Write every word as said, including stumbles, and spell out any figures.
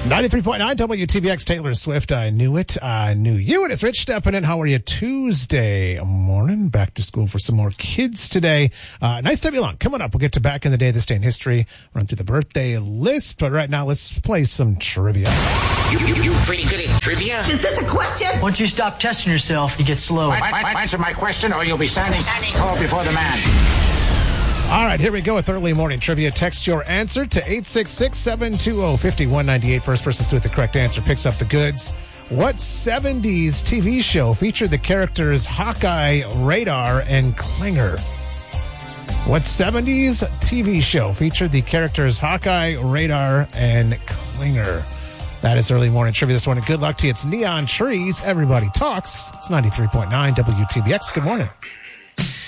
ninety-three point nine W T B X, Taylor Swift. I knew it. I knew you. It is Rich stepping in. How are you? Tuesday morning. Back to school for some more kids today. Uh, nice to have you along. Coming up, we'll get to Back in the Day, This Day in History, run through the birthday list. But right now, let's play some trivia. You, you, you pretty good at trivia? Is this a question? Once you stop testing yourself, you get slow. I, I, I, answer my question or you'll be standing tall before the man. All right, here we go with early morning trivia. Text your answer to eight six six, seven two zero, five one nine eight. First person through with the correct answer picks up the goods. What seventies T V show featured the characters Hawkeye, Radar, and Klinger? What seventies T V show featured the characters Hawkeye, Radar, and Klinger? That is early morning trivia this morning. Good luck to you. It's Neon Trees. Everybody talks. It's ninety-three point nine W T B X. Good morning.